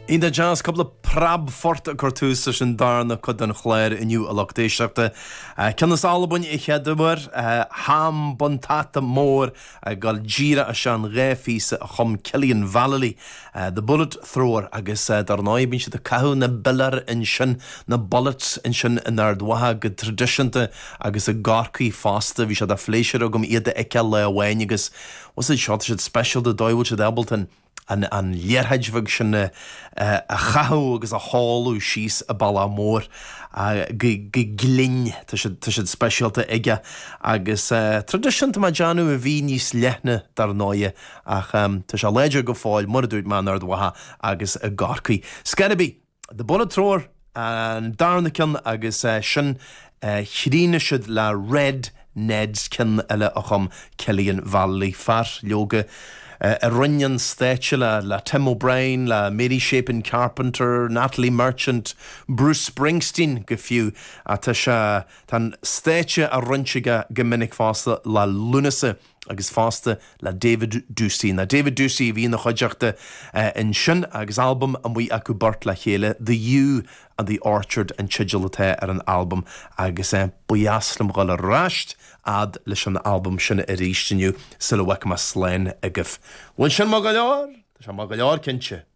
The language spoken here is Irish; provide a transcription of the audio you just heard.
In the jazz couple of prab fort a cortús in darna cud an chléir iniu a lochtéisteachta. Ceannas albain I cheadúir ham bontata mór gal gira a sean réfísa a chum Killian Valley. The bullet thrower agus darnáid bín si de cahu na billar in sin na bullets in sin in ardwaha go traditionta agus a garcaí fásta bhí se da fléisir agam iad a eice le ahhain agus was it shot special the doil to Ableton. An learheidvig sin a chahu agus a hallú síos a balamór glin tá specialta ige agus tradition ma Janu a bhí níos lethne dar náide ach tá se léidir go fáil mar dúid man ardwaha agus a garcaí. Scannaby, the bullet thrower an darnacin agus sin chríne siad le Red Neds cin eile a chum Killian Valley far leoga a runyan stéitse le Tim O'Brien, le Mary Shapin Carpenter, Natalie Merchant, Bruce Springsteen go fiú a tá se tan stéitse a runsiga go minic fásta le Lunasa agus fásta le David Ducey. Na David Ducey bhí na chuideachta in sin agus album an bhí acu bart le chéile The You and the Orchard and Chidgelatá ar an album agus buiaslam gáil a ráist ad leis an album sinna a ríisteniu sa le waic ma sléin a gif. Bhain sin má go leor? Tá se má go leor cinse.